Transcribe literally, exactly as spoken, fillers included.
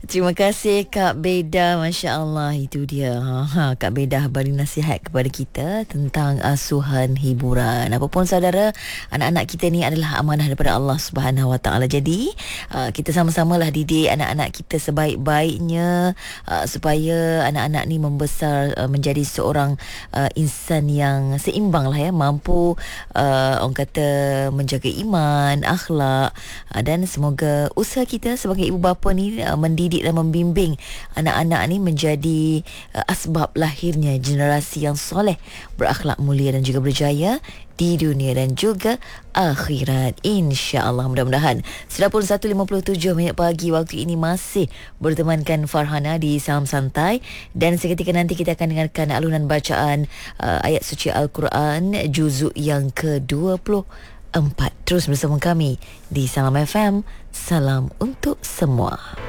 Terima kasih Kak Beda, Masya Allah. Itu dia ha, ha, Kak Beda beri nasihat kepada kita tentang asuhan hiburan. Apapun saudara, anak-anak kita ni adalah amanah daripada Allah Subhanahu Wa Taala. Jadi uh, kita sama-samalah didik anak-anak kita sebaik-baiknya, uh, supaya anak-anak ni membesar uh, menjadi seorang uh, insan yang seimbang lah ya, mampu uh, orang kata menjaga iman, akhlak, uh, dan semoga usaha kita sebagai ibu bapa ni uh, mendidik dan membimbing anak-anak ni menjadi uh, asbab lahirnya generasi yang soleh, berakhlak mulia dan juga berjaya di dunia dan juga akhirat, insya-Allah. Mudah-mudahan sudah pun satu lima puluh tujuh minit pagi waktu ini masih bertemankan Farhana di Salam Santai, dan seketika nanti kita akan dengarkan alunan bacaan uh, ayat suci Al-Quran juzuk yang ke dua puluh empat. Terus bersama kami di Salam F M. Salam untuk semua.